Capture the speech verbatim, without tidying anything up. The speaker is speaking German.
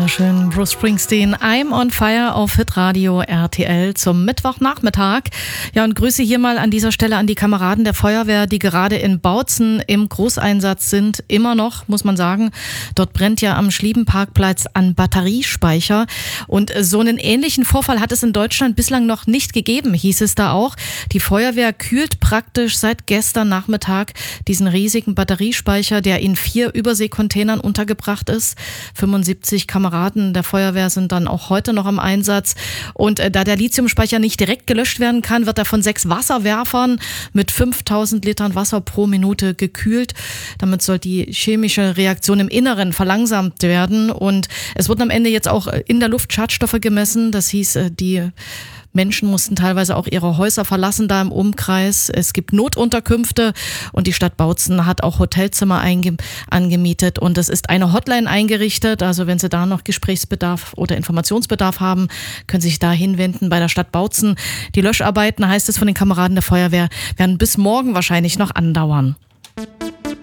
wunderschön. Bruce Springsteen, I'm on Fire auf Hitradio R T L zum Mittwochnachmittag. Ja, und Grüße hier mal an dieser Stelle an die Kameraden der Feuerwehr, die gerade in Bautzen im Großeinsatz sind. Immer noch, muss man sagen. Dort brennt ja am Schliebenparkplatz ein Batteriespeicher. Und so einen ähnlichen Vorfall hat es in Deutschland bislang noch nicht gegeben, hieß es da auch. Die Feuerwehr kühlt praktisch seit gestern Nachmittag diesen riesigen Batteriespeicher, der in vier Überseekontainern untergebracht ist. fünfundsiebzig Kameraden der Feuerwehr sind dann auch heute noch im Einsatz. Und äh, da der Lithiumspeicher nicht direkt gelöscht werden kann, wird er von sechs Wasserwerfern mit fünftausend Litern Wasser pro Minute gekühlt. Damit soll die chemische Reaktion im Inneren verlangsamt werden. Und es wurden am Ende jetzt auch in der Luft Schadstoffe gemessen. Das hieß, äh, die Menschen mussten teilweise auch ihre Häuser verlassen da im Umkreis. Es gibt Notunterkünfte und die Stadt Bautzen hat auch Hotelzimmer einge- angemietet und es ist eine Hotline eingerichtet. Also wenn Sie da noch Gesprächsbedarf oder Informationsbedarf haben, können Sie sich da hinwenden bei der Stadt Bautzen. Die Löscharbeiten, heißt es von den Kameraden der Feuerwehr, werden bis morgen wahrscheinlich noch andauern.